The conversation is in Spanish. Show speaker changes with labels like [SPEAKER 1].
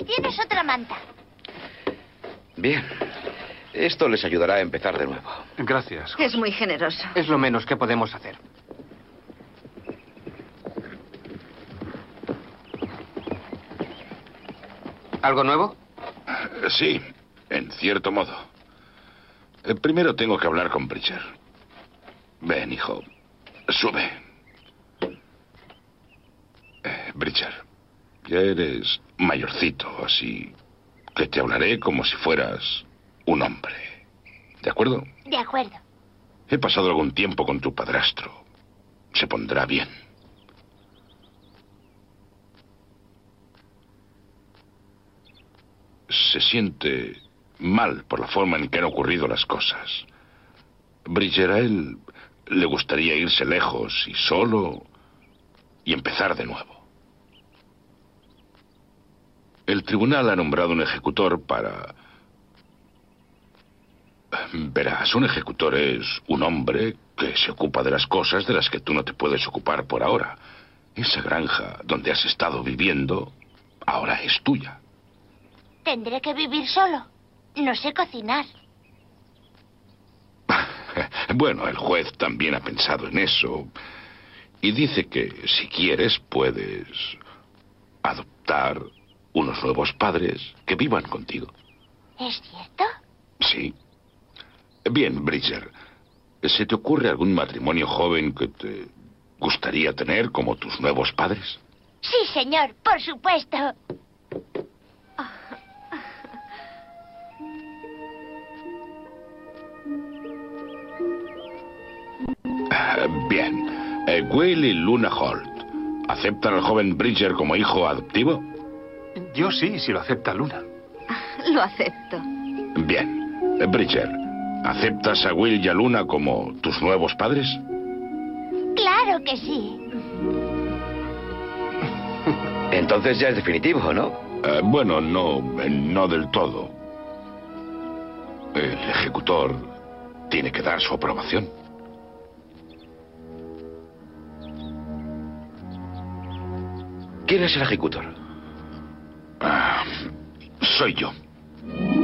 [SPEAKER 1] tienes otra manta.
[SPEAKER 2] Bien. Esto les ayudará a empezar de nuevo.
[SPEAKER 3] Gracias.
[SPEAKER 4] Es muy generoso.
[SPEAKER 3] Es lo menos que podemos hacer. ¿Algo nuevo?
[SPEAKER 5] Sí, en cierto modo. Primero tengo que hablar con Bridger. Ven, hijo. Sube. Bridger, ya eres mayorcito, así que te hablaré como si fueras un hombre. ¿De acuerdo?
[SPEAKER 1] De acuerdo.
[SPEAKER 5] He pasado algún tiempo con tu padrastro. Se pondrá bien. Se siente mal por la forma en que han ocurrido las cosas. Bridger, a él le gustaría irse lejos y solo y empezar de nuevo. El tribunal ha nombrado un ejecutor para... Verás, un ejecutor es un hombre que se ocupa de las cosas de las que tú no te puedes ocupar por ahora. Esa granja donde has estado viviendo ahora es tuya.
[SPEAKER 1] Tendré que vivir solo. No sé cocinar.
[SPEAKER 5] Bueno, el juez también ha pensado en eso. Y dice que si quieres puedes adoptar unos nuevos padres que vivan contigo.
[SPEAKER 1] ¿Es cierto?
[SPEAKER 5] Sí. Bien, Bridger. ¿Se te ocurre algún matrimonio joven que te gustaría tener como tus nuevos padres?
[SPEAKER 1] Sí, señor, por supuesto.
[SPEAKER 5] Bien. Will y Luna Holt, ¿aceptan al joven Bridger como hijo adoptivo?
[SPEAKER 3] Yo sí, si lo acepta Luna.
[SPEAKER 4] Lo acepto.
[SPEAKER 5] Bien. Bridger, ¿aceptas a Will y a Luna como tus nuevos padres?
[SPEAKER 1] Claro que sí.
[SPEAKER 2] Entonces ya es definitivo, ¿no?
[SPEAKER 5] Bueno, no del todo. El ejecutor tiene que dar su aprobación.
[SPEAKER 2] ¿Quién es el ejecutor?
[SPEAKER 5] Soy yo.